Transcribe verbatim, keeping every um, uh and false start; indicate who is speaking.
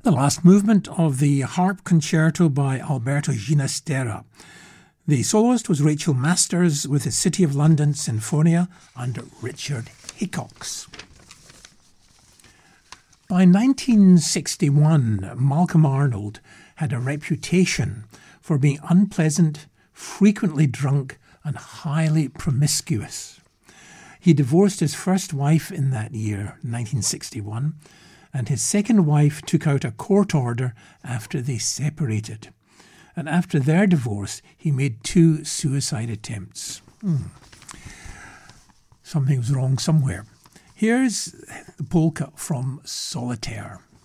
Speaker 1: The last movement of the Harp Concerto by Alberto Ginastera. The soloist was Rachel Masters with the City of London Sinfonia under Richard Hickox. By nineteen sixty-one, Malcolm Arnold had a reputation for being unpleasant, frequently drunk, and highly promiscuous. He divorced his first wife in that year, nineteen sixty-one, and his second wife took out a court order after they separated. And after their divorce, he made two suicide attempts. Hmm. Something was wrong somewhere. Here's the polka from Solitaire.